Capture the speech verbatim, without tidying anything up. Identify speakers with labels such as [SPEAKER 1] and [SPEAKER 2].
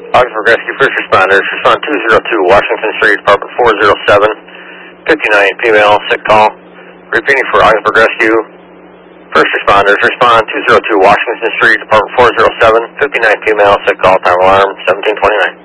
[SPEAKER 1] Augsburg Rescue First Responders, respond two zero two Washington Street, apartment four oh seven, fifty-nine, female, sick call. Repeating for Augsburg Rescue First Responders, respond two zero two Washington Street, apartment four oh seven, fifty-nine, female, sick call, time alarm, seventeen twenty-nine.